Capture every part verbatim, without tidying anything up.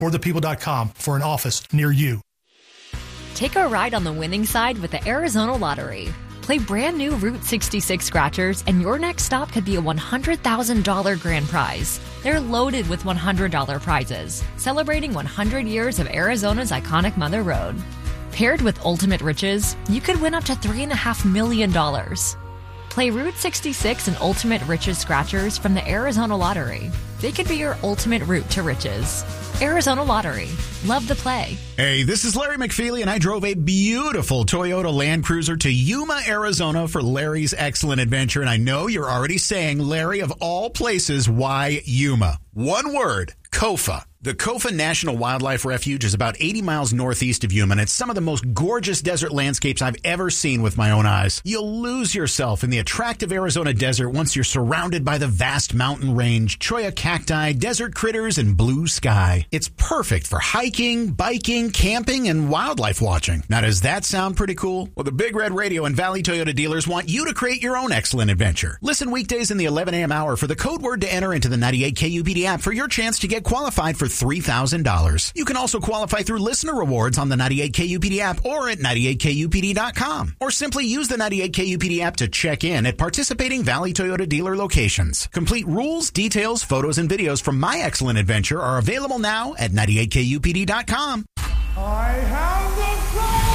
or the people dot com for an office near you. Take a ride on the winning side with the Arizona Lottery. Play brand new Route sixty-six scratchers, and your next stop could be a one hundred thousand dollars grand prize. They're loaded with one hundred dollars prizes, celebrating one hundred years of Arizona's iconic Mother Road. Paired with Ultimate Riches, you could win up to three point five million dollars. Play Route sixty-six and Ultimate Riches scratchers from the Arizona Lottery. They could be your ultimate route to riches. Arizona Lottery. Love the play. Hey, this is Larry McFeely, and I drove a beautiful Toyota Land Cruiser to Yuma, Arizona for Larry's Excellent Adventure. And I know you're already saying, Larry, of all places, why Yuma? One word, Kofa. The Kofa National Wildlife Refuge is about eighty miles northeast of Yuma, and it's some of the most gorgeous desert landscapes I've ever seen with my own eyes. You'll lose yourself in the attractive Arizona desert once you're surrounded by the vast mountain range, cholla cacti, desert critters, and blue sky. It's perfect for hiking, biking, camping, and wildlife watching. Now, does that sound pretty cool? Well, the Big Red Radio and Valley Toyota dealers want you to create your own excellent adventure. Listen weekdays in the eleven a.m. hour for the code word to enter into the ninety-eight K U P D app for your chance to get qualified for three thousand dollars. You can also qualify through listener rewards on the ninety-eight K U P D app or at ninety-eight K U P D dot com. Or simply use the ninety-eight K U P D app to check in at participating Valley Toyota dealer locations. Complete rules, details, photos, and videos from my excellent adventure are available now at ninety-eight K U P D dot com. I have the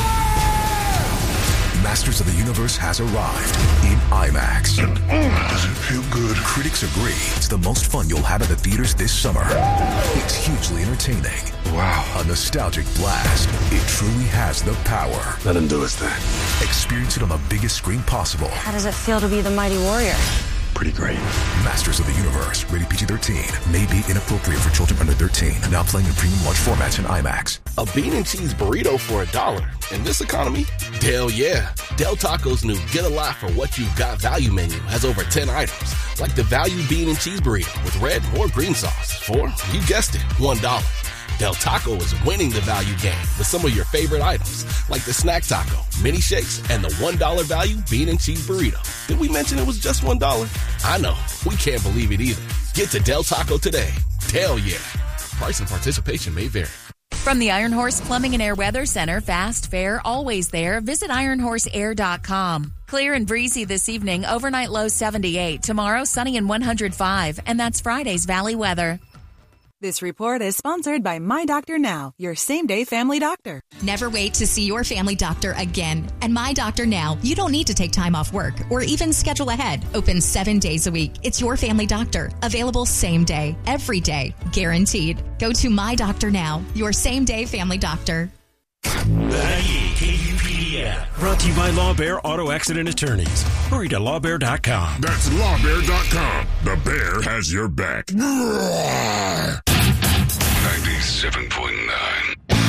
power! Masters of the Universe has arrived in IMAX. And, oh, does it feel good? Critics agree it's the most fun you'll have at the theaters this summer. It's hugely entertaining. Wow. A nostalgic blast. It truly has the power. Let him do his thing. Experience it on the biggest screen possible. How does it feel to be the mighty warrior? Pretty great. Masters of the Universe, rated P G thirteen. May be inappropriate for children under thirteen. Now playing in premium large formats in IMAX. A bean and cheese burrito for a dollar. In this economy? Del yeah. Del Taco's new Get a Lot for What You've Got value menu has over ten items. Like the value bean and cheese burrito with red or green sauce for, you guessed it, one dollar. Del Taco is winning the value game with some of your favorite items, like the snack taco, mini shakes, and the one dollar value bean and cheese burrito. Did we mention it was just one dollar? I know, we can't believe it either. Get to Del Taco today. Del yeah. Price and participation may vary. From the Iron Horse Plumbing and Air Weather Center, fast, fair, always there, visit iron horse air dot com. Clear and breezy this evening, overnight low seventy-eight. Tomorrow, sunny and one hundred five. And that's Friday's Valley weather. This report is sponsored by My Doctor Now, your same-day family doctor. Never wait to see your family doctor again. At My Doctor Now, you don't need to take time off work or even schedule ahead. Open seven days a week. It's your family doctor. Available same day, every day, guaranteed. Go to My Doctor Now, your same-day family doctor. ninety-eight K U P D app. Brought to you by Law Bear Auto Accident Attorneys. Hurry to law bear dot com. That's law bear dot com. The bear has your back. ninety-seven point nine